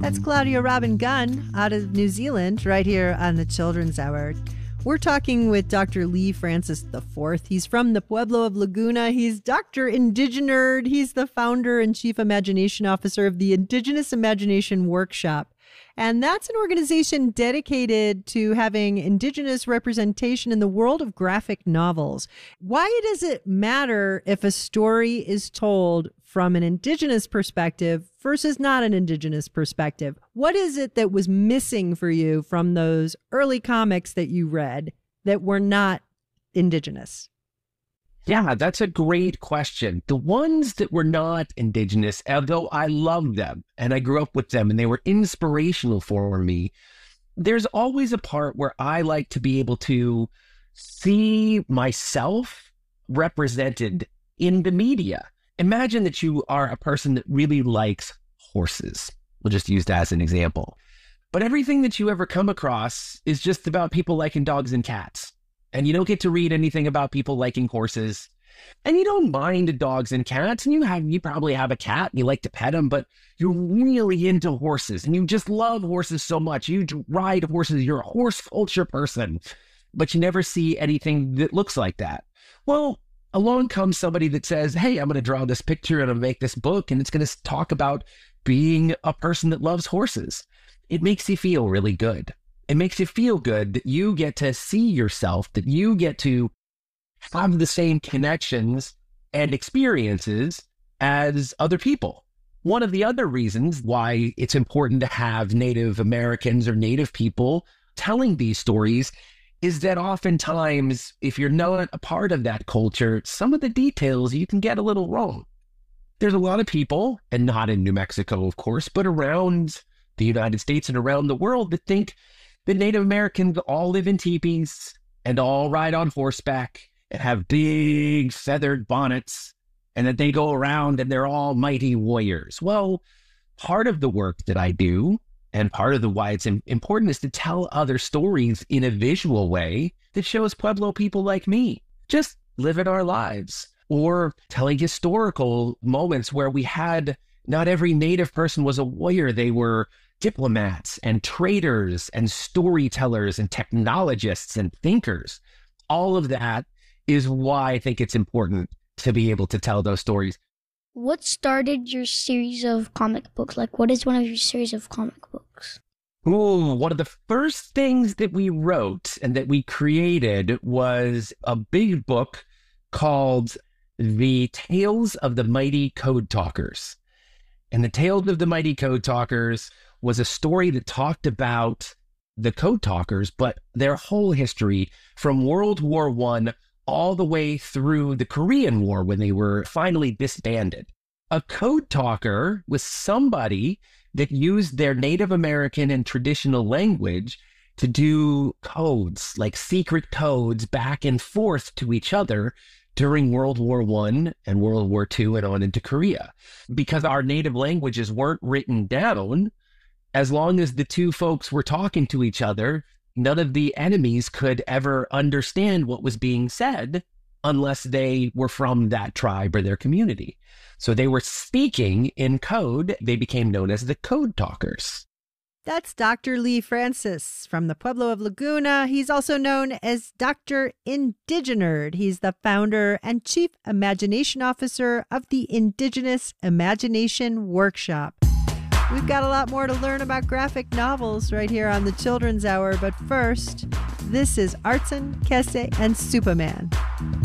That's Claudia Robin Gunn out of New Zealand, right here on the Children's Hour. We're talking with Dr. Lee Francis IV. He's from the Pueblo of Laguna. He's Dr. Indigenerd. He's the founder and chief imagination officer of the Indigenous Imagination Workshop. And that's an organization dedicated to having Indigenous representation in the world of graphic novels. Why does it matter if a story is told from an Indigenous perspective versus not an Indigenous perspective? What is it that was missing for you from those early comics that you read that were not Indigenous? Yeah, that's a great question. The ones that were not Indigenous, although I loved them and I grew up with them and they were inspirational for me, there's always a part where I like to be able to see myself represented in the media. Imagine that you are a person that really likes horses. We'll just use that as an example. But everything that you ever come across is just about people liking dogs and cats. And you don't get to read anything about people liking horses. And you don't mind dogs and cats. And you probably have a cat and you like to pet them, but you're really into horses and you just love horses so much. You ride horses. You're a horse culture person, but you never see anything that looks like that. Well, along comes somebody that says, hey, I'm going to draw this picture and I'm going to make this book and it's going to talk about being a person that loves horses. It makes you feel really good. It makes you feel good that you get to see yourself, that you get to have the same connections and experiences as other people. One of the other reasons why it's important to have Native Americans or Native people telling these stories is that oftentimes, if you're not a part of that culture, some of the details you can get a little wrong. There's a lot of people, and not in New Mexico, of course, but around the United States and around the world that think that Native Americans all live in teepees and all ride on horseback and have big feathered bonnets and that they go around and they're all mighty warriors. Well, part of the work that I do and part of the why it's important is to tell other stories in a visual way that shows Pueblo people like me just living our lives, or telling historical moments where we had not every Native person was a warrior. They were diplomats and traders and storytellers and technologists and thinkers. All of that is why I think it's important to be able to tell those stories. What started your series of comic books? Like, what is one of your series of comic books? Ooh, one of the first things that we wrote and that we created was a big book called The Tales of the Mighty Code Talkers. And The Tales of the Mighty Code Talkers was a story that talked about the Code Talkers, but their whole history from World War I all the way through the Korean War when they were finally disbanded. A Code Talker was somebody that used their Native American and traditional language to do codes, like secret codes back and forth to each other during World War I and World War II and on into Korea. Because our native languages weren't written down, as long as the two folks were talking to each other, none of the enemies could ever understand what was being said unless they were from that tribe or their community. So they were speaking in code. They became known as the Code Talkers. That's Dr. Lee Francis from the Pueblo of Laguna. He's also known as Dr. Indigenerd. He's the founder and chief imagination officer of the Indigenous Imagination Workshop. We've got a lot more to learn about graphic novels right here on the Children's Hour. But first, this is Artson, Kese, and Superman.